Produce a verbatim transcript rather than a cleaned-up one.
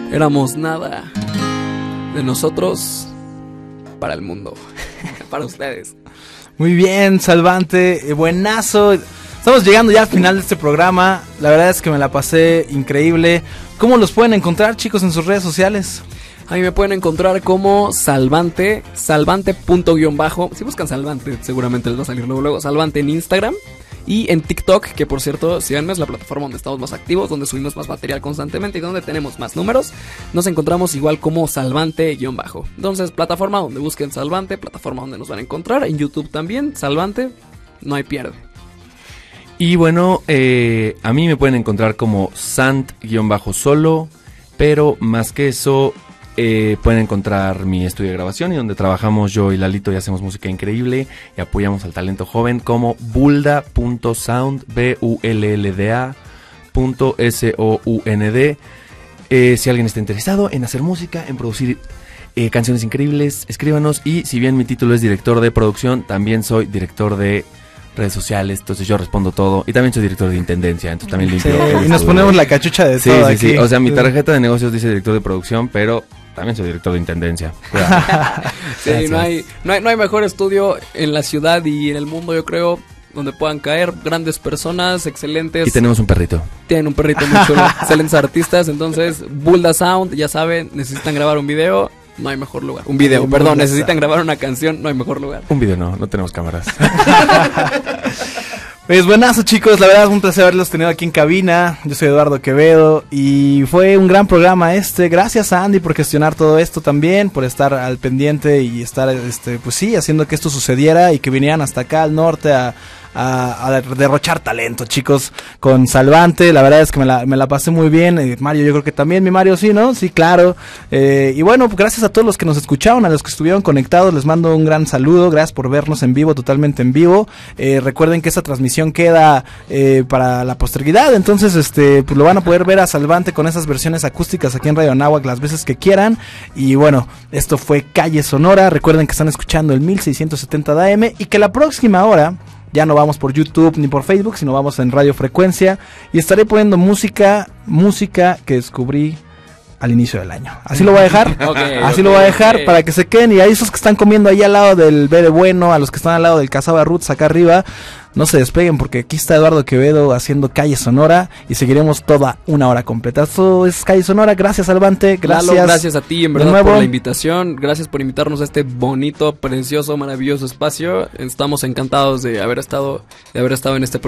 éramos nada. De nosotros para el mundo. Para ustedes. Muy bien, Salvante, eh, buenazo. Estamos llegando ya al final de este programa. La verdad es que me la pasé increíble. ¿Cómo los pueden encontrar, chicos, en sus redes sociales? A mí me pueden encontrar como Salvante, Salvante punto guión bajo. Si buscan Salvante, seguramente les va a salir luego, luego. Salvante en Instagram y en TikTok, que por cierto, síganme, es la plataforma donde estamos más activos, donde subimos más material constantemente y donde tenemos más números. Nos encontramos igual como Salvante guión bajo. Entonces, plataforma donde busquen Salvante, plataforma donde nos van a encontrar. En YouTube también, Salvante, no hay pierde. Y bueno, eh, a mí me pueden encontrar como Sant-solo, pero más que eso... Eh, pueden encontrar mi estudio de grabación y donde trabajamos yo y Lalito y hacemos música increíble y apoyamos al talento joven como bulda punto sound, B U L L D A punto S O U N D. Eh, si alguien está interesado en hacer música, en producir eh, canciones increíbles, escríbanos. Y si bien mi título es director de producción, también soy director de redes sociales, entonces yo respondo todo. Y también soy director de intendencia, entonces también limpio. Sí, y nos ponemos la cachucha de sí, todo sí, aquí. Sí, o sea, mi tarjeta de negocios dice director de producción, pero también soy director de intendencia. Sí, no hay, no hay, no hay mejor estudio en la ciudad y en el mundo, yo creo, donde puedan caer grandes personas, excelentes. Y tenemos un perrito. Tienen un perrito muy chulo, excelentes artistas. Entonces, Bulda Sound, ya saben, necesitan grabar un video, no hay mejor lugar. Un video, sí, perdón, necesitan grabar una canción, no hay mejor lugar. Un video no, no tenemos cámaras. Pues buenazo, chicos, la verdad es un placer haberlos tenido aquí en cabina. Yo soy Eduardo Quevedo y fue un gran programa este. Gracias a Andy por gestionar todo esto también, por estar al pendiente y estar, este, pues sí, haciendo que esto sucediera y que vinieran hasta acá al norte a... A, a derrochar talento, chicos, con Salvante. La verdad es que me la, me la pasé muy bien. eh, Mario, yo creo que también, mi Mario, sí, ¿no? Sí, claro. eh, Y bueno, pues gracias a todos los que nos escucharon, a los que estuvieron conectados, les mando un gran saludo. Gracias por vernos en vivo, totalmente en vivo. eh, Recuerden que esta transmisión queda eh, para la posteridad, entonces este pues lo van a poder ver a Salvante con esas versiones acústicas aquí en Radio Anáhuac las veces que quieran. Y bueno, esto fue Calle Sonora. Recuerden que están escuchando el mil seiscientos setenta de A M y que la próxima hora ya no vamos por YouTube ni por Facebook, sino vamos en Radio Frecuencia y estaré poniendo música, música que descubrí al inicio del año. Así lo voy a dejar, okay, así okay, lo voy a dejar okay. Para que se queden. Y a esos que están comiendo ahí al lado del B de Bueno, a los que están al lado del Casaba Roots acá arriba, no se despeguen porque aquí está Eduardo Quevedo haciendo Calle Sonora y seguiremos toda una hora completa. Esto es Calle Sonora. Gracias, Salvante. Gracias. Lalo, gracias a ti, en verdad, por la invitación. Gracias por invitarnos a este bonito, precioso, maravilloso espacio. Estamos encantados de haber estado, de haber estado en este programa.